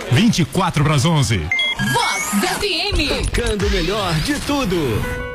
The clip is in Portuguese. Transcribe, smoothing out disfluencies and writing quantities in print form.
24 para as 11. Vox FM. Tocando o melhor de tudo.